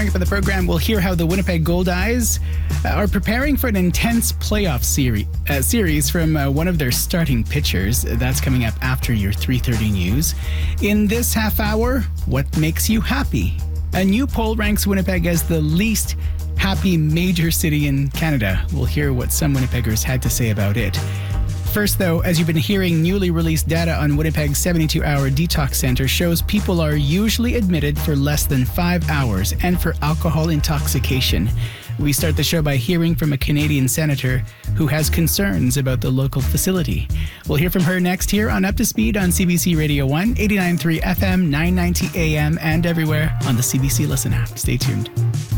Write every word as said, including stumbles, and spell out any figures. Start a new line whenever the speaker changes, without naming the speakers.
Coming up in the program, we'll hear how the Winnipeg Goldeyes uh, are preparing for an intense playoff seri- uh, series from uh, one of their starting pitchers. That's coming up after your three thirty news. In this half hour, what makes you happy? A new poll ranks Winnipeg as the least happy major city in Canada. We'll hear what some Winnipeggers had to say about it. First, though, as you've been hearing, newly released data on Winnipeg's seventy-two hour detox center shows people are usually admitted for less than five hours and for alcohol intoxication. We start the show by hearing from a Canadian senator who has concerns about the local facility. We'll hear from her next here on Up to Speed on C B C Radio one, eighty-nine point three F M, nine ninety A M, and everywhere on the C B C Listen app. Stay tuned.